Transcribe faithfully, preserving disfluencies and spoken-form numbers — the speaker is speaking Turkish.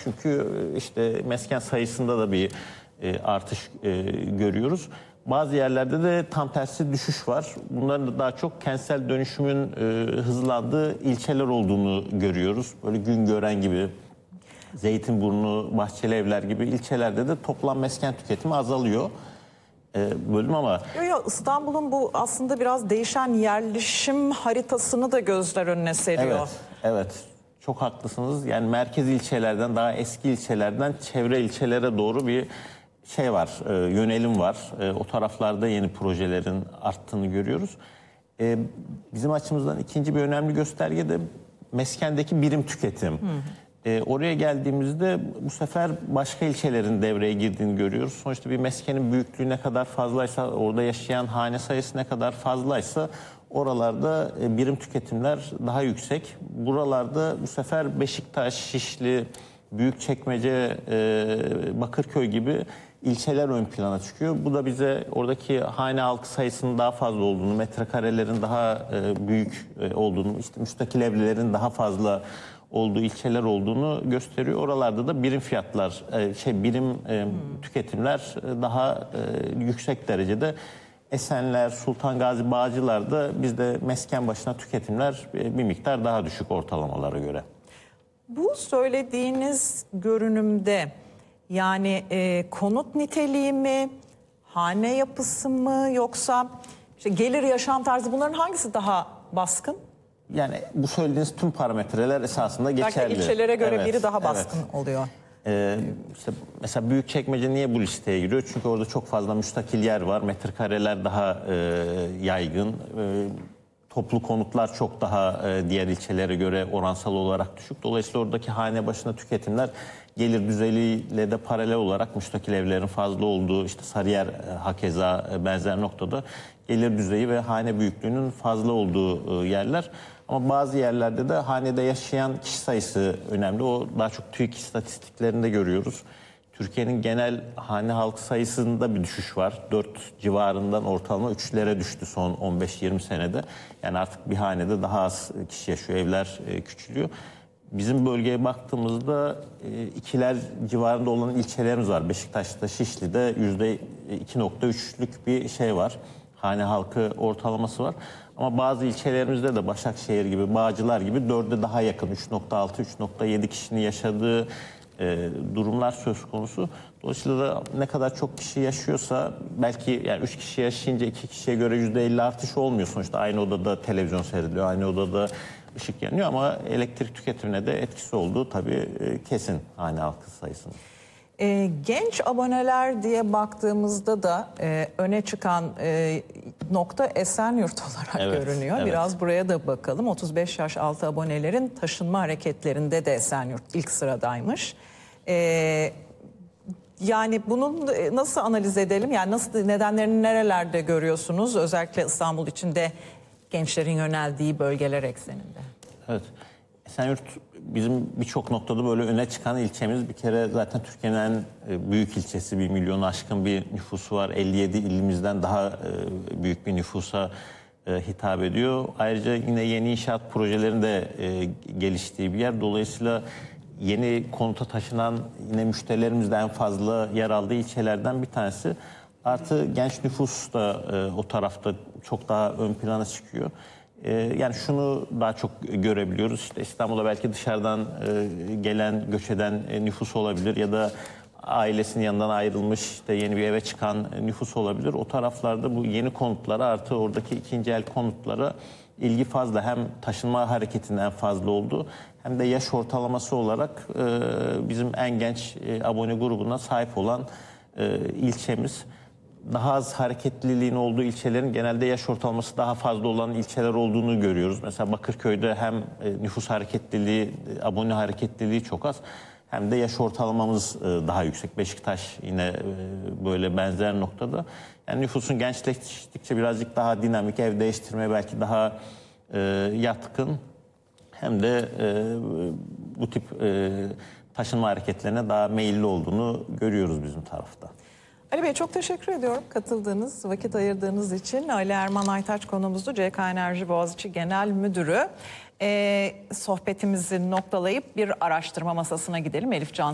Çünkü işte mesken sayısında da bir e, artış e, görüyoruz. Bazı yerlerde de tam tersi düşüş var. Bunların da daha çok kentsel dönüşümün e, hızlandığı ilçeler olduğunu görüyoruz. Böyle Güngören gibi, Zeytinburnu, Bahçelievler gibi ilçelerde de toplam mesken tüketimi azalıyor. E, bölüm ama... Yok yok, İstanbul'un bu aslında biraz değişen yerleşim haritasını da gözler önüne seriyor. Evet, evet. Çok haklısınız. Yani merkez ilçelerden, daha eski ilçelerden çevre ilçelere doğru bir şey var, e, yönelim var. E, o taraflarda yeni projelerin arttığını görüyoruz. E, bizim açımızdan ikinci bir önemli gösterge de meskendeki birim tüketim. Hı hı. E, oraya geldiğimizde bu sefer başka ilçelerin devreye girdiğini görüyoruz. Sonuçta bir meskenin büyüklüğü ne kadar fazlaysa, orada yaşayan hane sayısı ne kadar fazlaysa oralarda e, birim tüketimler daha yüksek. Buralarda bu sefer Beşiktaş, Şişli, Büyükçekmece, e, Bakırköy gibi ilçeler ön plana çıkıyor. Bu da bize oradaki hane halkı sayısının daha fazla olduğunu, metrekarelerin daha e, büyük e, olduğunu, işte müstakil evlerin daha fazla olduğu ilçeler olduğunu gösteriyor. Oralarda da birim fiyatlar, e, şey birim e, hmm. tüketimler daha e, yüksek derecede. Esenler, Sultan Gazi, Bağcılar'da bizde mesken başına tüketimler bir miktar daha düşük ortalamalara göre. Bu söylediğiniz görünümde yani e, konut niteliği mi, hane yapısı mı, yoksa işte gelir, yaşam tarzı, bunların hangisi daha baskın? Yani bu söylediğiniz tüm parametreler esasında geçerli. Belki ilçelere göre evet, biri daha baskın evet. oluyor. Ee, işte mesela Büyükçekmece niye bu listeye giriyor? Çünkü orada çok fazla müstakil yer var. Metrekareler daha e, yaygın. E, toplu konutlar çok daha e, diğer ilçelere göre oransal olarak düşük. Dolayısıyla oradaki hane başına tüketimler gelir düzeyiyle de paralel olarak müstakil evlerin fazla olduğu, işte Sarıyer e, hakeza e, benzer noktada gelir düzeyi ve hane büyüklüğünün fazla olduğu e, yerler. Ama bazı yerlerde de hanede yaşayan kişi sayısı önemli. O daha çok TÜİK istatistiklerinde görüyoruz. Türkiye'nin genel hane halkı sayısında bir düşüş var. dört civarından ortalama üçlere düştü son on beş yirmi senede. Yani artık bir hanede daha az kişi yaşıyor, evler küçülüyor. Bizim bölgeye baktığımızda ikiler civarında olan ilçelerimiz var. Beşiktaş'ta, Şişli'de yüzde iki nokta üçlük bir şey var. Hane halkı ortalaması var. Ama bazı ilçelerimizde de Başakşehir gibi, Bağcılar gibi dörde daha yakın üç nokta altı üç nokta yedi kişinin yaşadığı e, durumlar söz konusu. Dolayısıyla da ne kadar çok kişi yaşıyorsa belki yani üç kişi yaşayınca iki kişiye göre yüzde elli artış olmuyor. Sonuçta aynı odada televizyon seyrediliyor, aynı odada ışık yanıyor ama elektrik tüketimine de etkisi olduğu tabii e, kesin hane halkı sayısının. E, genç aboneler diye baktığımızda da e, öne çıkan e, nokta Esenyurt olarak evet, görünüyor. Evet. Biraz buraya da bakalım. otuz beş yaş altı abonelerin taşınma hareketlerinde de Esenyurt ilk sıradaymış. E, yani bunun nasıl analiz edelim? Yani nasıl, nedenlerini nerelerde görüyorsunuz? Özellikle İstanbul içinde gençlerin yöneldiği bölgeler ekseninde. Evet. Esenyurt bizim birçok noktada böyle öne çıkan ilçemiz. Bir kere zaten Türkiye'nin en büyük ilçesi, bir milyonu aşkın bir nüfusu var. elli yedi ilimizden daha büyük bir nüfusa hitap ediyor. Ayrıca yine yeni inşaat projelerinin de geliştiği bir yer. Dolayısıyla yeni konuta taşınan yine müşterilerimiz de en fazla yer aldığı ilçelerden bir tanesi. Artı genç nüfus da o tarafta çok daha ön plana çıkıyor. Yani şunu daha çok görebiliyoruz. İşte İstanbul'a belki dışarıdan gelen, göç eden nüfus olabilir ya da ailesinin yanından ayrılmış, işte yeni bir eve çıkan nüfus olabilir. O taraflarda bu yeni konutlara artı oradaki ikinci el konutlara ilgi fazla. Hem taşınma hareketinden fazla oldu hem de yaş ortalaması olarak bizim en genç abone grubuna sahip olan ilçemiz. Daha az hareketliliğin olduğu ilçelerin genelde yaş ortalaması daha fazla olan ilçeler olduğunu görüyoruz. Mesela Bakırköy'de hem nüfus hareketliliği, abone hareketliliği çok az hem de yaş ortalamamız daha yüksek. Beşiktaş yine böyle benzer noktada. Yani nüfusun gençleştikçe birazcık daha dinamik, ev değiştirmeye belki daha yatkın hem de bu tip taşınma hareketlerine daha meyilli olduğunu görüyoruz bizim tarafta. Ali Bey, çok teşekkür ediyorum katıldığınız, vakit ayırdığınız için. Ali Erman Aytaç konuğumuzdu, C K Enerji Boğaziçi Genel Müdürü. Ee, sohbetimizi noktalayıp bir araştırma masasına gidelim. Elif Can